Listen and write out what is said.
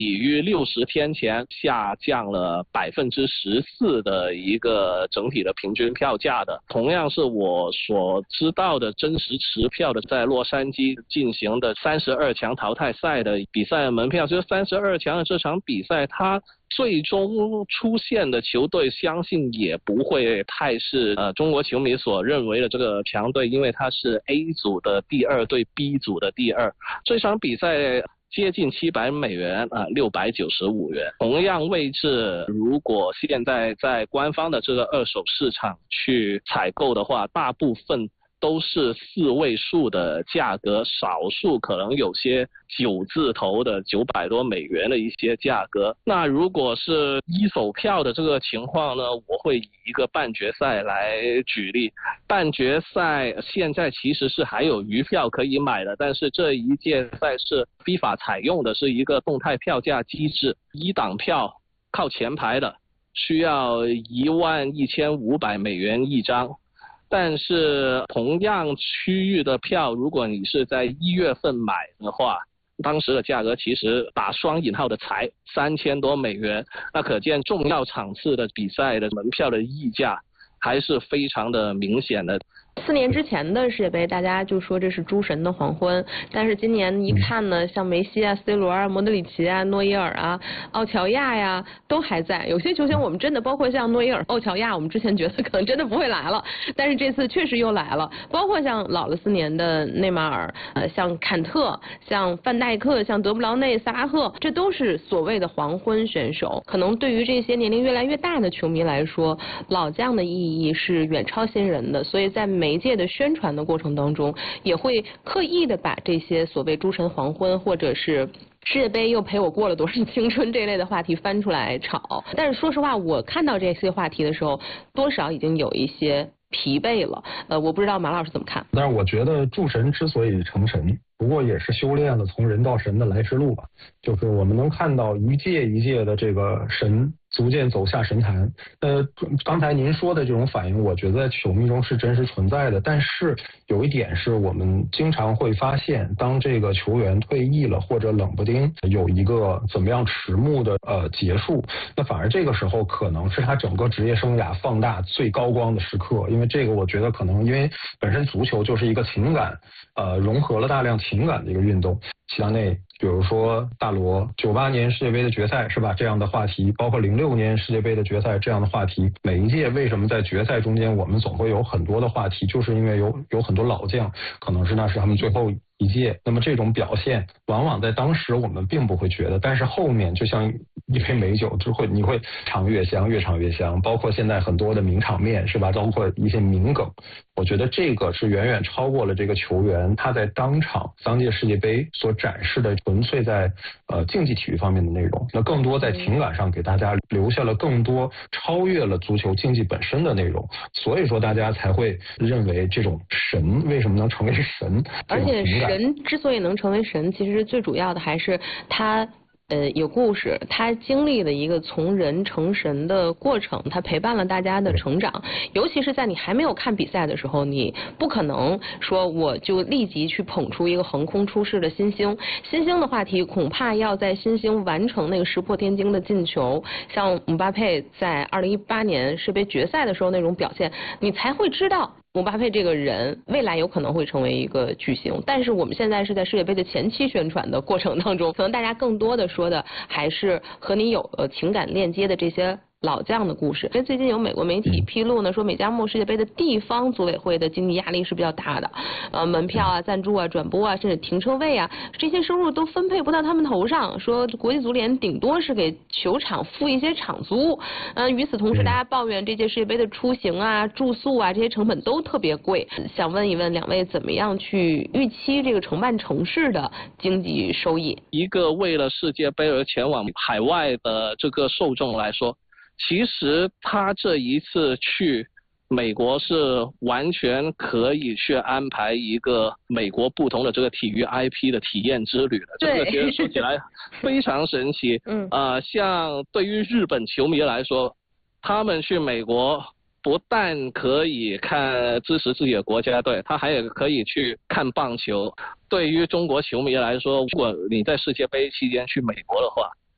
比于60天前下降了14%的一个整体的平均票价的。同样是我所知道的真实持票的，在洛杉矶进行的32强淘汰赛的比赛门票，就是32强的这场比赛，它最终出现的球队相信也不会太是中国球迷所认为的这个强队，因为它是 A 组的第2对 B 组的第2。这场比赛接近$700，695元。同样位置，如果现在在官方的这个二手市场去采购的话，大部分都是4位数的价格，少数可能有些9字头的$900多的一些价格。那如果是一手票的这个情况呢，我会以一个半决赛来举例。半决赛现在其实是还有余票可以买的，但是这一届赛事FIFA采用的是一个动态票价机制，一档票靠前排的需要$11,500一张。但是同样区域的票，如果你是在1月份买的话，当时的价格其实打双引号的才$3000多，那可见重要场次的比赛的门票的溢价还是非常的明显的。 4年之前的世界杯，大家就说这是诸神的黄昏，但是今年一看呢，像梅西啊、C 罗啊、莫德里奇啊、诺伊尔啊、奥乔亚呀，都还在。有些球星我们真的，包括像诺伊尔、奥乔亚，我们之前觉得可能真的不会来了，但是这次确实又来了。包括像老了4年的内马尔，像坎特、像范戴克、像德布劳内、萨拉赫，这都是所谓的黄昏选手。可能对于这些年龄越来越大的球迷来说，老将的意义是远超新人的，所以在媒介的宣传的过程当中，也会刻意的把这些所谓诸神黄昏或者是世界杯又陪我过了多少青春这类的话题翻出来炒。但是说实话，我看到这些话题的时候，多少已经有一些疲惫了。我不知道马老师怎么看。 但是我觉得诸神之所以成神，不过也是修炼了从人到神的来时路吧。就是我们能看到一届一届的这个神逐渐走下神坛。刚才您说的这种反应，我觉得在球迷中是真实存在的。但是有一点是我们经常会发现，当这个球员退役了或者冷不丁有一个怎么样迟暮的结束，那反而这个时候可能是他整个职业生涯放大最高光的时刻。因为这个我觉得可能因为本身足球就是一个情感融合了大量情感的一个运动。齐达内，比如说大罗98年世界杯的决赛是吧，这样的话题，包括06年世界杯的决赛这样的话题，每一届为什么在决赛中间我们总会有很多的话题，就是因为有很多老将，可能是那是他们最后一届，那么这种表现往往在当时我们并不会觉得，但是后面就像一杯美酒之后，你会尝越香，越尝越香。包括现在很多的名场面是吧，包括一些名梗，我觉得这个是远远超过了这个球员他在当场当届世界杯所展示的纯粹在竞技体育方面的内容，那更多在情感上给大家留下了更多超越了足球竞技本身的内容。所以说大家才会认为这种神为什么能成为神， 而且神之所以能成为神，其实最主要的还是他有故事，他经历了一个从人成神的过程，他陪伴了大家的成长。尤其是在你还没有看比赛的时候，你不可能说我就立即去捧出一个横空出世的新星。新星的话题恐怕要在新星完成那个石破天惊的进球，像姆巴佩在2018年世界杯决赛的时候那种表现，你才会知道姆巴佩这个人未来有可能会成为一个巨星。但是我们现在是在世界杯的前期宣传的过程当中，可能大家更多的说的还是和你有情感链接的这些老将的故事。因为最近有美国媒体披露呢，说美加墨世界杯的地方组委会的经济压力是比较大的，门票啊、赞助啊、转播啊，甚至停车位啊，这些收入都分配不到他们头上。说国际足联顶多是给球场付一些场租。与此同时，大家抱怨这届世界杯的出行啊、住宿啊这些成本都特别贵。想问一问两位，怎么样去预期这个承办城市的经济收益？ 一个为了世界杯而前往海外的这个受众来说，其实他这一次去美国是完全可以去安排一个美国不同的这个体育 IP 的体验之旅的。这个其实说起来非常神奇。像对于日本球迷来说，他们去美国不但可以支持自己的国家队，他还可以去看棒球。对于中国球迷来说，如果你在世界杯期间去美国的话，